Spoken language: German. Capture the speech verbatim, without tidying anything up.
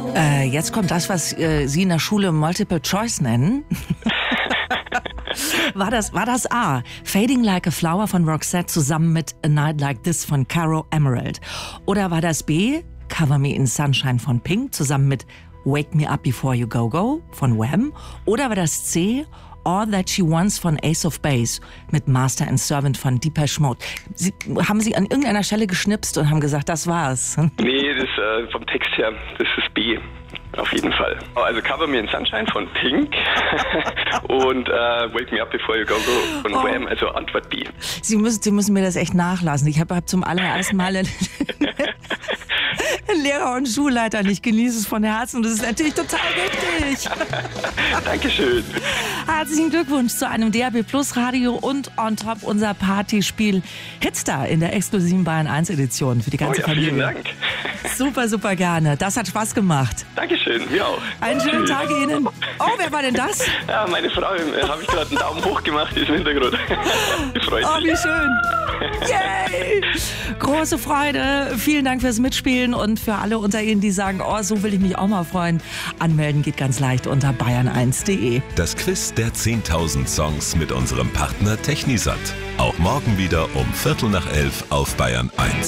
Äh, jetzt kommt das, was äh, Sie in der Schule Multiple Choice nennen. War das, war das A, Fading Like a Flower von Roxette zusammen mit A Night Like This von Caro Emerald? Oder war das B, Cover Me in Sunshine von Pink zusammen mit Wake Me Up Before You Go Go von Wham? Oder war das C, All That She Wants von Ace of Base mit Master and Servant von Depeche Mode? Sie, haben Sie an irgendeiner Stelle geschnipst und haben gesagt, das war's? Nee, das äh, vom Text her, das ist B. Auf jeden Fall. Also Cover Me in Sunshine von Pink und äh, Wake Me Up Before You Go Go von oh. Wham, also Antwort B. Sie müssen, Sie müssen mir das echt nachlassen. Ich habe hab zum allerersten Mal einen Lehrer und Schulleiter. Ich genieße es von Herzen. Das ist natürlich total richtig. Dankeschön. Herzlichen Glückwunsch zu einem D A B Plus Radio und on top unser Partyspiel Hitstar in der exklusiven Bayern eins Edition für die ganze oh ja, Familie. Vielen Dank. Super, super gerne. Das hat Spaß gemacht. Dankeschön, mir auch. Einen schönen Tag Ihnen. Oh, wer war denn das? Ja, meine Frau, habe ich gerade einen Daumen hoch gemacht, die ist im Hintergrund. Die freut oh, wie schön. Yay! Große Freude. Vielen Dank fürs Mitspielen und für alle unter Ihnen, die sagen, oh, so will ich mich auch mal freuen. Anmelden geht ganz leicht unter bayern eins punkt de. Das Quiz der zehntausend Songs mit unserem Partner Technisat. Auch morgen wieder um Viertel nach elf auf Bayern eins.